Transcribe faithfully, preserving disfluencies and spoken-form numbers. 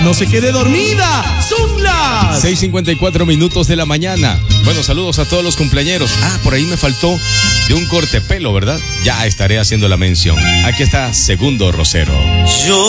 no se quede dormida. Son las seis cincuenta y cuatro minutos de la mañana. Bueno, saludos a todos los cumpleañeros. Ah, por ahí me faltó de un corte pelo, ¿verdad? Ya estaré haciendo la mención. Aquí está Segundo Rosero. Yo